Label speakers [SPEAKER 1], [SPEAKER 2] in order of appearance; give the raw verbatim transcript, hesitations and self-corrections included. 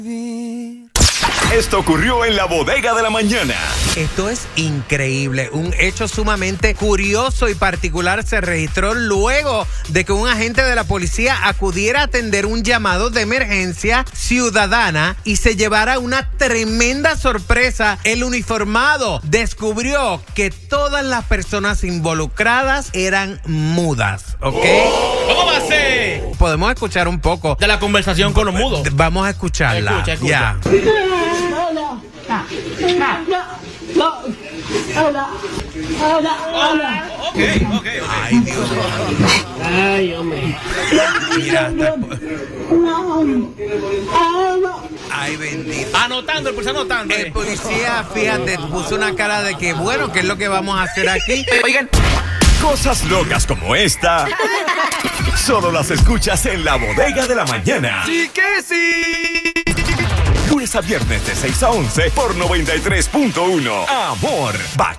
[SPEAKER 1] Esto ocurrió en la bodega de la mañana.
[SPEAKER 2] Esto es increíble. Un hecho sumamente curioso y particular se registró luego de que un agente de la policía acudiera a atender un llamado de emergencia ciudadana y se llevara una tremenda sorpresa. El uniformado descubrió que todas las personas involucradas eran mudas, ¿ok?
[SPEAKER 3] ¿Cómo va a ser?
[SPEAKER 2] Podemos escuchar un poco
[SPEAKER 3] De la conversación con los mudos.
[SPEAKER 2] Vamos a escucharla.
[SPEAKER 3] Escucha, escucha.
[SPEAKER 2] Ya.
[SPEAKER 3] Ok, ok, ok.
[SPEAKER 2] Ay, Dios.
[SPEAKER 4] Ay, hombre.
[SPEAKER 2] Mira, hasta- Ay, bendito.
[SPEAKER 3] Anotando, el policía anotando.
[SPEAKER 2] El policía, fíjate, puso una cara de que, bueno, ¿qué es lo que vamos a hacer aquí?
[SPEAKER 3] Oigan.
[SPEAKER 1] Cosas locas como esta solo las escuchas en la bodega de la mañana.
[SPEAKER 3] Sí que sí.
[SPEAKER 1] Lunes a viernes de seis a once por noventa y tres punto uno. Amor, Bachi.